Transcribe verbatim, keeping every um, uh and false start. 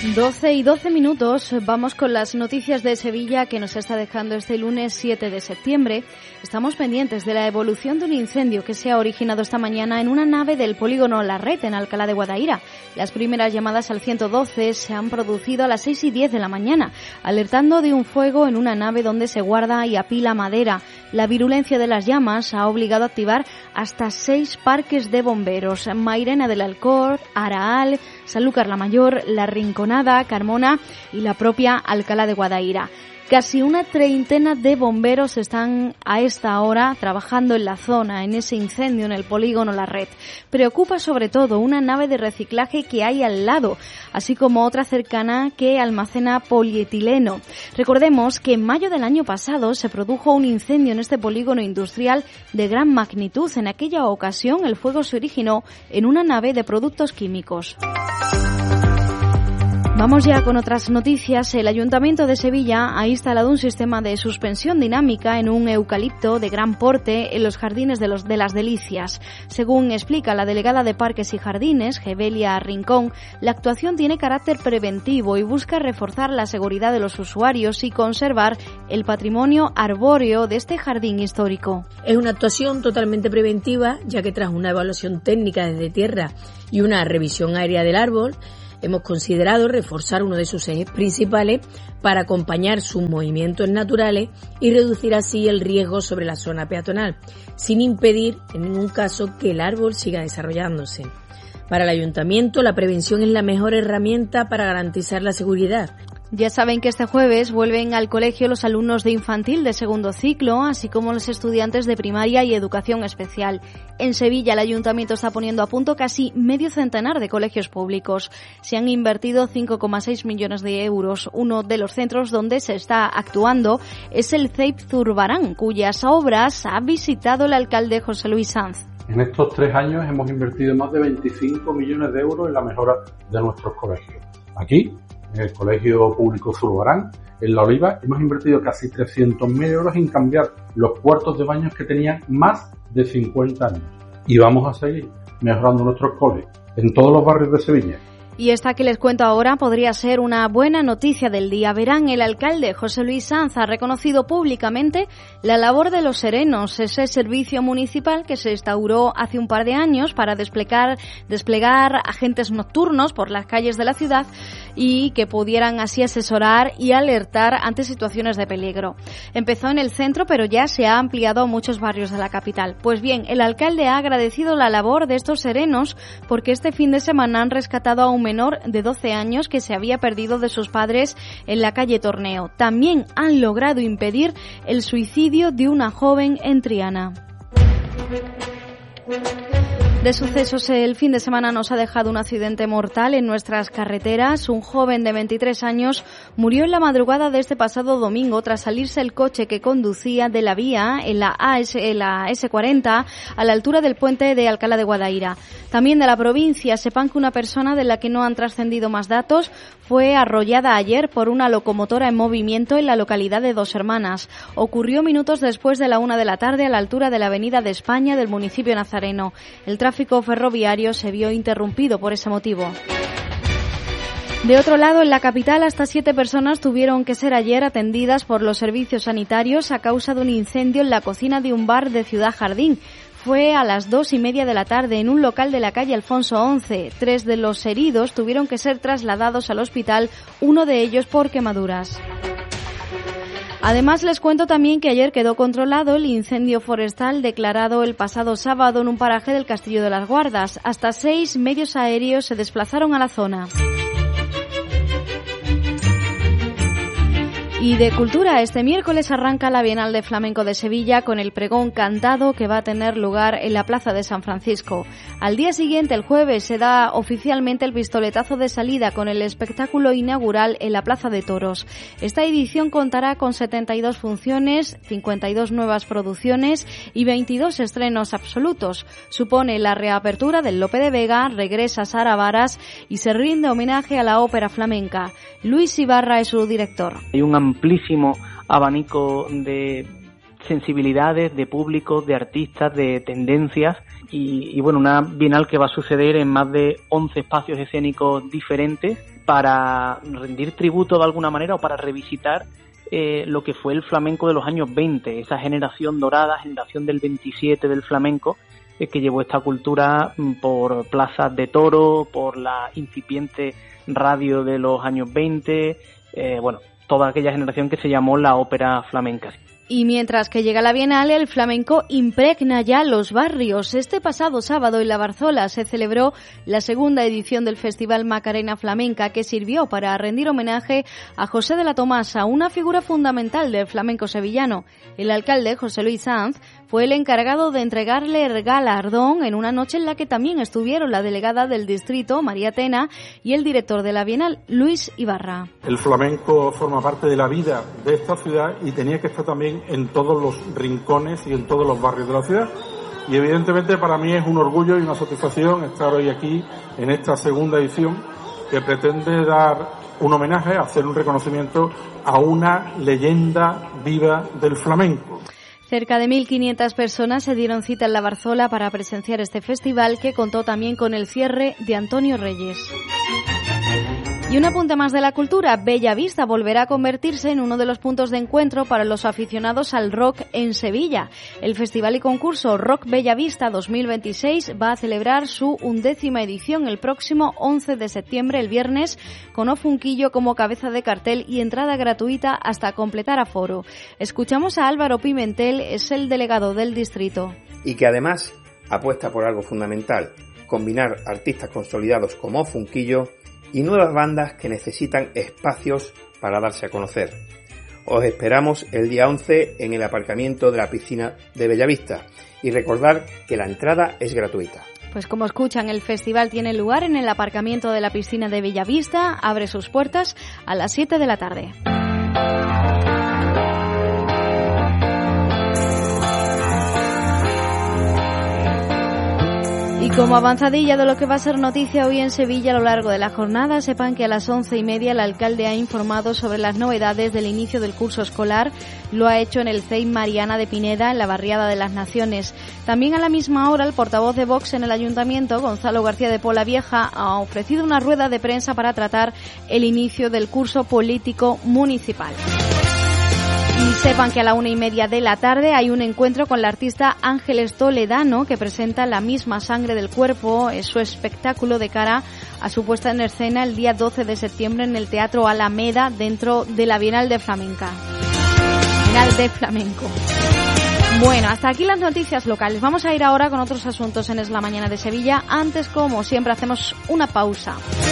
doce y doce minutos, vamos con las noticias de Sevilla que nos está dejando este lunes siete de septiembre. Estamos pendientes de la evolución de un incendio que se ha originado esta mañana en una nave del polígono La Red en Alcalá de Guadaira. Las primeras llamadas al ciento doce se han producido a las seis y diez de la mañana, alertando de un fuego en una nave donde se guarda y apila madera. La virulencia de las llamas ha obligado a activar hasta seis parques de bomberos: Mairena del Alcor, Araal, Sanlúcar la Mayor, La Rinconada, Carmona y la propia Alcalá de Guadaira. Casi una treintena de bomberos están a esta hora trabajando en la zona, en ese incendio en el polígono La Red. Preocupa sobre todo una nave de reciclaje que hay al lado, así como otra cercana que almacena polietileno. Recordemos que en mayo del año pasado se produjo un incendio en este polígono industrial de gran magnitud. En aquella ocasión el fuego se originó en una nave de productos químicos. Vamos ya con otras noticias. El Ayuntamiento de Sevilla ha instalado un sistema de suspensión dinámica en un eucalipto de gran porte en los jardines de, los, de las Delicias. Según explica la delegada de Parques y Jardines, Gebelia Rincón, la actuación tiene carácter preventivo y busca reforzar la seguridad de los usuarios y conservar el patrimonio arbóreo de este jardín histórico. Es una actuación totalmente preventiva, ya que tras una evaluación técnica desde tierra y una revisión aérea del árbol, hemos considerado reforzar uno de sus ejes principales para acompañar sus movimientos naturales y reducir así el riesgo sobre la zona peatonal, sin impedir en ningún caso que el árbol siga desarrollándose. Para el Ayuntamiento, la prevención es la mejor herramienta para garantizar la seguridad. Ya saben que este jueves vuelven al colegio los alumnos de infantil de segundo ciclo, así como los estudiantes de primaria y educación especial. En Sevilla, el Ayuntamiento está poniendo a punto casi medio centenar de colegios públicos. Se han invertido cinco coma seis millones de euros. Uno de los centros donde se está actuando es el C E I P Zurbarán, cuyas obras ha visitado el alcalde José Luis Sanz. En estos tres años hemos invertido más de veinticinco millones de euros en la mejora de nuestros colegios. Aquí, en el Colegio Público Zurbarán, en La Oliva, hemos invertido casi trescientos mil euros en cambiar los cuartos de baños que tenían más de cincuenta años. Y vamos a seguir mejorando nuestros colegios en todos los barrios de Sevilla. Y esta que les cuento ahora podría ser una buena noticia del día. Verán, el alcalde José Luis Sanz ha reconocido públicamente la labor de los serenos, ese servicio municipal que se instauró hace un par de años para desplegar, desplegar agentes nocturnos por las calles de la ciudad y que pudieran así asesorar y alertar ante situaciones de peligro. Empezó en el centro, pero ya se ha ampliado a muchos barrios de la capital. Pues bien, el alcalde ha agradecido la labor de estos serenos porque este fin de semana han rescatado a un menor de doce años que se había perdido de sus padres en la calle Torneo. También han logrado impedir el suicidio de una joven en Triana. De sucesos, el fin de semana nos ha dejado un accidente mortal en nuestras carreteras. Un joven de veintitrés años murió en la madrugada de este pasado domingo tras salirse el coche que conducía de la vía en la, A S, en la ese cuarenta a la altura del puente de Alcalá de Guadaira. También de la provincia, sepan que una persona de la que no han trascendido más datos fue arrollada ayer por una locomotora en movimiento en la localidad de Dos Hermanas. Ocurrió minutos después de la una de la tarde a la altura de la Avenida de España del municipio nazareno. El tráfico ferroviario se vio interrumpido por ese motivo. De otro lado, en la capital, hasta siete personas tuvieron que ser ayer atendidas por los servicios sanitarios a causa de un incendio en la cocina de un bar de Ciudad Jardín. Fue a las dos y media de la tarde en un local de la calle Alfonso once. Tres de los heridos tuvieron que ser trasladados al hospital, uno de ellos por quemaduras. Además, les cuento también que ayer quedó controlado el incendio forestal declarado el pasado sábado en un paraje del Castillo de las Guardas. Hasta seis medios aéreos se desplazaron a la zona. Y de cultura, este miércoles arranca la Bienal de Flamenco de Sevilla con el pregón cantado que va a tener lugar en la Plaza de San Francisco. Al día siguiente, el jueves, se da oficialmente el pistoletazo de salida con el espectáculo inaugural en la Plaza de Toros. Esta edición contará con setenta y dos funciones, cincuenta y dos nuevas producciones y veintidós estrenos absolutos. Supone la reapertura del Lope de Vega, regresa Sara Varas y se rinde homenaje a la ópera flamenca. Luis Ibarra es su director. Hay un amplísimo abanico de sensibilidades, de públicos, de artistas, de tendencias y, y bueno, una bienal que va a suceder en más de once espacios escénicos diferentes para rendir tributo de alguna manera o para revisitar eh, lo que fue el flamenco de los años veinte, esa generación dorada, generación del veintisiete del flamenco, eh, que llevó esta cultura por plazas de toro, por la incipiente radio de los años veinte, eh, bueno, toda aquella generación que se llamó la ópera flamenca. Y mientras que llega la Bienal, el flamenco impregna ya los barrios. Este pasado sábado en La Barzola se celebró la segunda edición del Festival Macarena Flamenca, que sirvió para rendir homenaje a José de la Tomasa, una figura fundamental del flamenco sevillano. El alcalde, José Luis Sanz, fue el encargado de entregarle el galardón en una noche en la que también estuvieron la delegada del distrito, María Tena, y el director de la Bienal, Luis Ibarra. El flamenco forma parte de la vida de esta ciudad y tenía que estar también en todos los rincones y en todos los barrios de la ciudad. Y evidentemente para mí es un orgullo y una satisfacción estar hoy aquí en esta segunda edición que pretende dar un homenaje, hacer un reconocimiento a una leyenda viva del flamenco. Cerca de mil quinientas personas se dieron cita en La Barzola para presenciar este festival, que contó también con el cierre de Antonio Reyes. Y un apunte más de la cultura, Bellavista volverá a convertirse en uno de los puntos de encuentro para los aficionados al rock en Sevilla. El festival y concurso Rock Bellavista dos mil veintiséis va a celebrar su undécima edición el próximo once de septiembre, el viernes, con Ofunquillo como cabeza de cartel y entrada gratuita hasta completar aforo. Escuchamos a Álvaro Pimentel, es el delegado del distrito. Y que además apuesta por algo fundamental, combinar artistas consolidados como Ofunquillo y nuevas bandas que necesitan espacios para darse a conocer. Os esperamos el día once en el aparcamiento de la piscina de Bellavista y recordar que la entrada es gratuita. Pues como escuchan, el festival tiene lugar en el aparcamiento de la piscina de Bellavista, abre sus puertas a las siete de la tarde. Y como avanzadilla de lo que va a ser noticia hoy en Sevilla a lo largo de la jornada, sepan que a las once y media el alcalde ha informado sobre las novedades del inicio del curso escolar. Lo ha hecho en el C E I Mariana de Pineda, en la barriada de las Naciones. También a la misma hora, el portavoz de Vox en el Ayuntamiento, Gonzalo García de Pola Vieja, ha ofrecido una rueda de prensa para tratar el inicio del curso político municipal. Y sepan que a la una y media de la tarde hay un encuentro con la artista Ángeles Toledano, que presenta La misma sangre del cuerpo, es su espectáculo de cara a su puesta en escena el día doce de septiembre en el Teatro Alameda, dentro de la Bienal de Flamenca. Bienal de Flamenco. Bueno, hasta aquí las noticias locales. Vamos a ir ahora con otros asuntos en Es la Mañana de Sevilla. Antes, como siempre, hacemos una pausa.